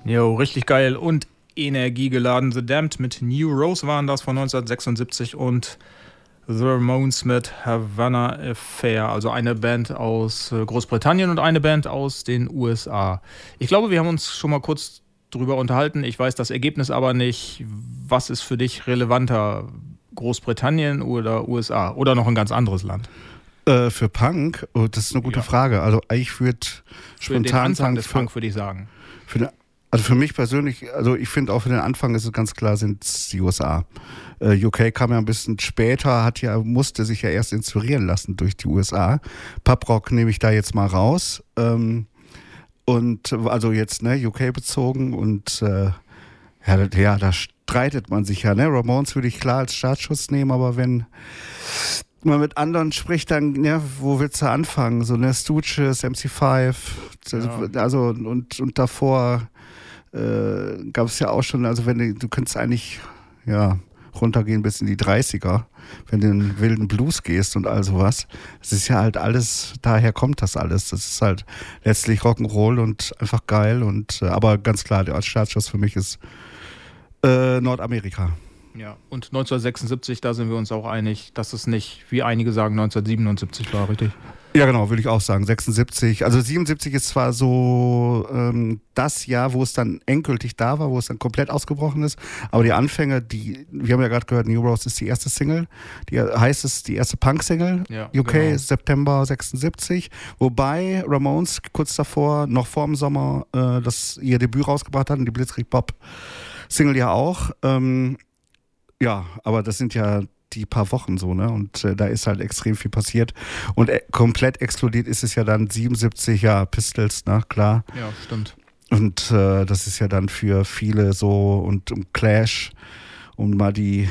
Jo, richtig geil und energiegeladen. The Damned mit New Rose waren das von 1976 und The Ramones mit Havana Affair, also eine Band aus Großbritannien und eine Band aus den USA. Ich glaube, wir haben uns schon mal kurz drüber unterhalten. Ich weiß das Ergebnis aber nicht. Was ist für dich relevanter? Großbritannien oder USA? Oder noch ein ganz anderes Land? Für Punk, oh, das ist eine gute Frage. Also ich würde Für den spontan Anfang sagen, des Punk würde ich sagen. Also für mich persönlich, also ich finde auch für den Anfang ist es ganz klar, sind es die USA. UK kam ja ein bisschen später, musste sich ja erst inspirieren lassen durch die USA. Pubrock nehme ich da jetzt mal raus. Und also jetzt UK bezogen und da streitet man sich ja. Ramones würde ich klar als Startschuss nehmen, aber wenn man mit anderen spricht, dann, wo willst du anfangen? So, Stooges, MC5, also und davor gab es ja auch schon, also du könntest eigentlich, runtergehen bis in die 30er, wenn du in den wilden Blues gehst und all sowas. Es ist ja halt alles, daher kommt das alles. Das ist halt letztlich Rock'n'Roll und einfach geil aber ganz klar, der Startschuss für mich ist Nordamerika. Ja, und 1976, da sind wir uns auch einig, dass es nicht, wie einige sagen, 1977 war, richtig? Ja, genau, würde ich auch sagen. 76, also 77 ist zwar so das Jahr, wo es dann endgültig da war, wo es dann komplett ausgebrochen ist, aber die Anfänge, wir haben ja gerade gehört, New Rose ist die erste Single, die erste Punk-Single, ja, UK, genau. September 76, wobei Ramones kurz davor, noch vor dem Sommer, ihr Debüt rausgebracht hatten, die Blitzkrieg Pop-Single ja auch, aber das sind ja die paar Wochen so, ne? Und da ist halt extrem viel passiert. Und komplett explodiert ist es ja dann 77, Pistols, ne? Klar. Ja, stimmt. Und das ist ja dann für viele so und um Clash, um mal die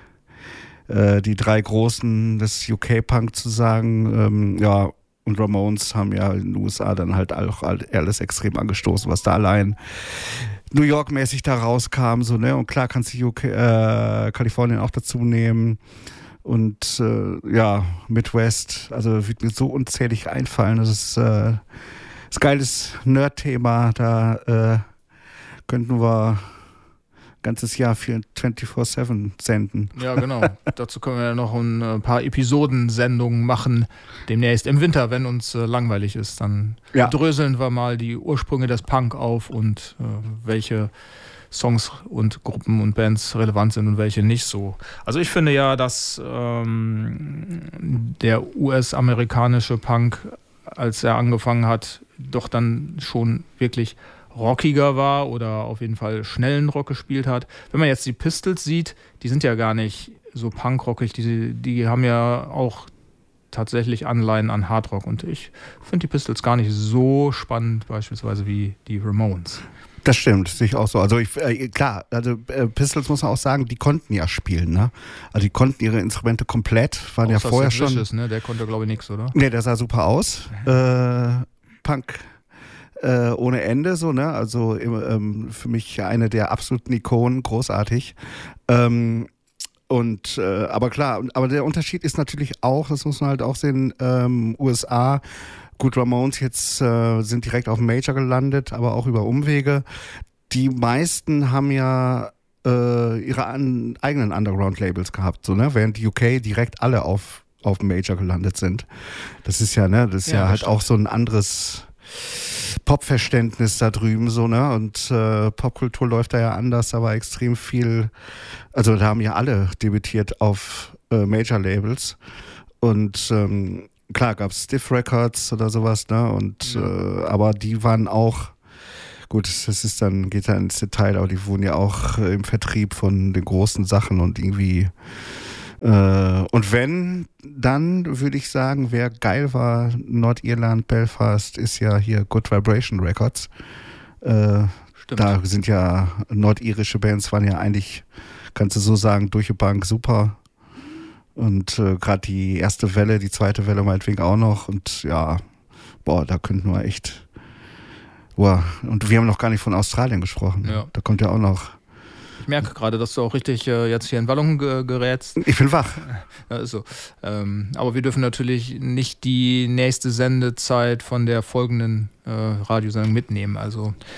drei Großen des UK-Punk zu sagen, und Ramones haben ja in den USA dann halt auch alles extrem angestoßen, was da allein New York-mäßig da rauskam, so, ne? Und klar kannst du Kalifornien auch dazu nehmen. Und Midwest, also wird mir so unzählig einfallen. Das ist ein geiles Nerd-Thema. Da könnten wir ein ganzes Jahr 24/7 senden. Ja, genau. Dazu können wir ja noch ein paar Episodensendungen machen. Demnächst im Winter, wenn uns langweilig ist. Dann dröseln wir mal die Ursprünge des Punk auf und welche Songs und Gruppen und Bands relevant sind und welche nicht so. Also ich finde ja, dass der US-amerikanische Punk, als er angefangen hat, doch dann schon wirklich rockiger war oder auf jeden Fall schnellen Rock gespielt hat. Wenn man jetzt die Pistols sieht, die sind ja gar nicht so punkrockig, die haben ja auch tatsächlich Anleihen an Hardrock und ich finde die Pistols gar nicht so spannend beispielsweise wie die Ramones. Das stimmt, sehe ich auch so. Also Pistols muss man auch sagen, die konnten ja spielen, ne? Also die konnten ihre Instrumente komplett, waren ja vorher schon. Vicious, ne? Der konnte glaube ich nichts, oder? Nee, der sah super aus. Punk ohne Ende, so, ne? Also für mich eine der absoluten Ikonen, großartig. Aber klar, aber der Unterschied ist natürlich auch, das muss man halt auch sehen, USA, gut, Ramones jetzt sind direkt auf dem Major gelandet, aber auch über Umwege. Die meisten haben ja ihre eigenen Underground-Labels gehabt, so, ne? Während die UK direkt alle auf dem Major gelandet sind. Das ist ja, ne, das ist ja halt stimmt. Auch so ein anderes Popverständnis da drüben, so, ne? Und Popkultur läuft da ja anders, aber extrem viel, also da haben ja alle debütiert auf Major-Labels und klar gab es Stiff Records oder sowas, ne? Und aber die waren auch, gut, geht dann ins Detail, aber die wurden ja auch im Vertrieb von den großen Sachen und irgendwie und wenn, dann würde ich sagen, wer geil war, Nordirland, Belfast, ist ja hier Good Vibration Records. Da sind ja nordirische Bands, waren ja eigentlich, kannst du so sagen, durch die Bank super. Und gerade die erste Welle, die zweite Welle meinetwegen auch noch. Und da könnten wir echt. Und wir haben noch gar nicht von Australien gesprochen. Ja. Da kommt ja auch noch. Ich merke gerade, dass du auch richtig jetzt hier in Wallung gerätst. Ich bin wach. Ja, ist so. Aber wir dürfen natürlich nicht die nächste Sendezeit von der folgenden Radiosendung mitnehmen. Also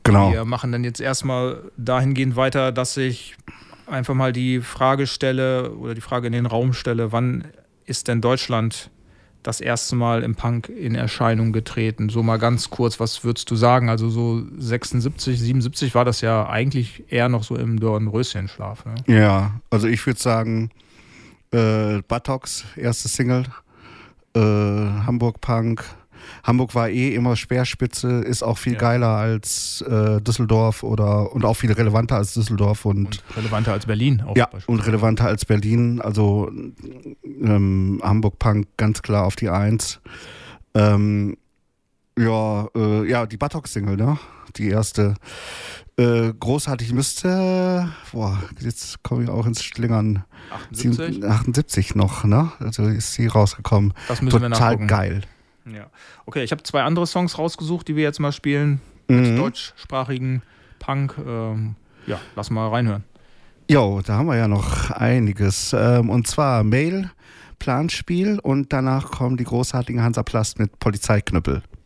Genau. Wir machen dann jetzt erstmal dahingehend weiter, dass ich einfach mal die Frage stelle oder die Frage in den Raum stelle, wann ist denn Deutschland das erste Mal im Punk in Erscheinung getreten? So mal ganz kurz, was würdest du sagen? Also so 76, 77 war das ja eigentlich eher noch so im Dornröschenschlaf. Ne? Ja, also ich würde sagen, Buttocks, erste Single, Hamburg Punk. Hamburg war immer Speerspitze, ist auch viel geiler als Düsseldorf und auch viel relevanter als Düsseldorf und relevanter als Berlin auch. Ja, und relevanter als Berlin. Also Hamburg Punk ganz klar auf die 1. Die Buttocks-Single, ne? Die erste. Großartig müsste, jetzt komme ich auch ins Schlingern. 78 noch, ne? Also ist sie rausgekommen. Das müssen wir nachgucken. Total geil. Ja. Okay, ich habe 2 andere Songs rausgesucht, die wir jetzt mal spielen. Mit deutschsprachigen Punk. Lass mal reinhören. Jo, da haben wir ja noch einiges. Und zwar Mail, Planspiel und danach kommen die großartigen Hansaplast mit Polizeiknüppel.